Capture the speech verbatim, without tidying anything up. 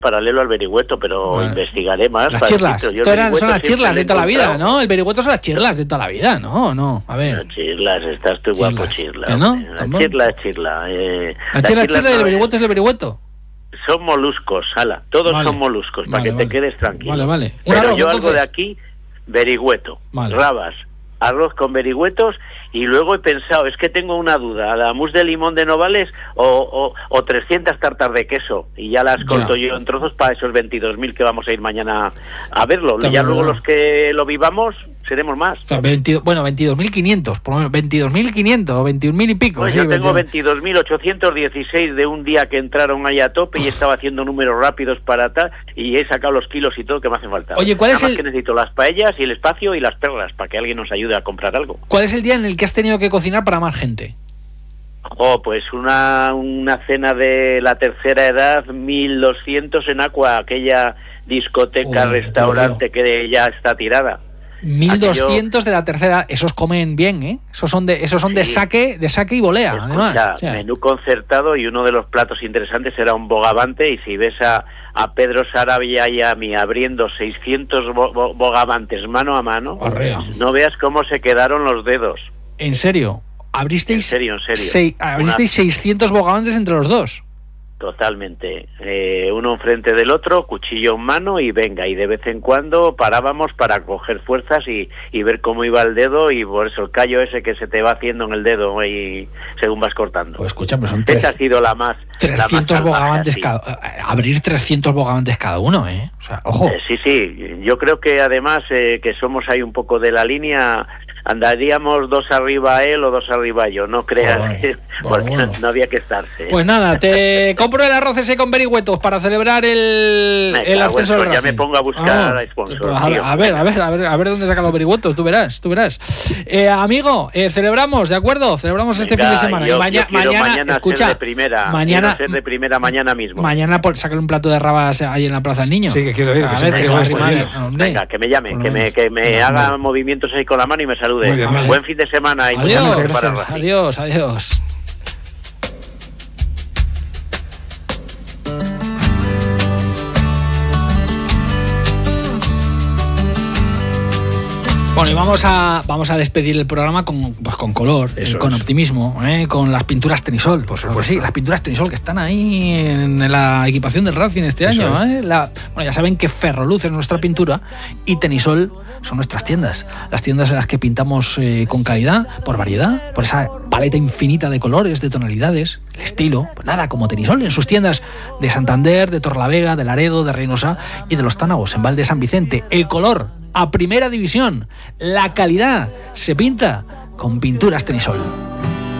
paralelo al verihueto, pero vale. investigaré más. Las chirlas. Eran, son las chirlas de toda la vida, ¿no? El verihueto son las chirlas de toda la vida, ¿no? No, a ver. Las chirlas, estás tú guapo, chirla. ¿No? La chirla es chirla. Eh, la chirla es chirla y el verihueto es el verihueto. Son moluscos, ala. Todos vale. son moluscos, para vale, que vale. te quedes tranquilo. Vale, vale. Pero arroz, yo entonces... algo de aquí, verihueto, vale. rabas, arroz con verihuetos, y luego he pensado, es que tengo una duda, la mousse de limón de Novales o, o, o trescientas tartas de queso, y ya las corto ya. yo en trozos para esos veintidós mil que vamos a ir mañana a verlo. Está ya luego los que lo vivamos seremos más. O sea, veinte, bueno, veintidós mil quinientos, por lo menos veintidós mil quinientos o veintiún mil y pico. Pues sí, yo tengo veintidós mil ochocientos dieciséis de un día que entraron ahí a tope y estaba haciendo números rápidos para tal, y he sacado los kilos y todo que me hacen falta. Oye, ¿cuál Nada es más el... que necesito las paellas y el espacio y las perlas para que alguien nos ayude a comprar algo. ¿Cuál es el día en el que has tenido que cocinar para más gente? Oh, pues una, una cena de la tercera edad, mil doscientos en Aqua, aquella discoteca, Uy, restaurante que ya está tirada. mil doscientos Aquello... de la tercera, esos comen bien, ¿eh? Esos son de esos son sí. de saque, de saque y volea, Escucha, además. O sea. Menú concertado, y uno de los platos interesantes era un bogavante, y si ves a, a Pedro Sarabia y a mí abriendo seiscientos bo, bo, bogavantes mano a mano, Arrea. no veas cómo se quedaron los dedos. ¿En serio? ¿Abristeis, en serio, en serio. Se, abristeis Una... seiscientos bogavantes entre los dos? Totalmente, eh, uno enfrente del otro, cuchillo en mano, y venga, y de vez en cuando parábamos para coger fuerzas y, y ver cómo iba el dedo, y por eso el callo ese que se te va haciendo en el dedo y según vas cortando. Pues escucha, pues son tres, esa ha sido la más trescientos la más bogavantes cada, abrir trescientos bogavantes cada uno, ¿eh? O sea, ojo. Eh, sí, sí, yo creo que además eh, que somos ahí un poco de la línea, andaríamos dos arriba él o dos arriba yo, no creas, bueno, que, bueno, porque bueno. no había que estarse. Pues nada, te compro el arroz ese con verihuetos para celebrar el, Venga, el ascenso del bueno, ya me pongo a buscar ah, a sponsor. A, a ver, a ver, a ver, a ver dónde sacan los verihuetos, tú verás, tú verás. Eh, amigo, eh, celebramos, ¿de acuerdo? Celebramos Venga, este fin de semana. Yo, y maña, yo mañana, mañana escucha, ser de primera, mañana ser de primera mañana mismo. Mañana por sacar un plato de rabas ahí en la Plaza del Niño. Sí, que quiero ir. A que ver, que se va a arrimar, Venga, que me llame, que me, que me Venga, haga hombre. movimientos ahí con la mano y me salude. Bien, vale. Buen fin de semana y adiós, muchas gracias para Racing. Adiós, adiós. Bueno, y vamos a vamos a despedir el programa con, pues, con color, Eso con es. optimismo, ¿eh? Con las pinturas Tenisol. Por supuesto. Pues sí, las pinturas Tenisol que están ahí en la equipación del Racing este Eso año. ¿eh? La, bueno, ya saben que Ferroluz es nuestra pintura y Tenisol son nuestras tiendas. Las tiendas en las que pintamos eh, con calidad, por variedad, por esa paleta infinita de colores, de tonalidades, el estilo. Pues nada, como Tenisol en sus tiendas de Santander, de Torlavega, de Laredo, de Reynosa y de Los Tánagos, en Val de San Vicente. El color a primera división. La calidad se pinta con pinturas Tenisol.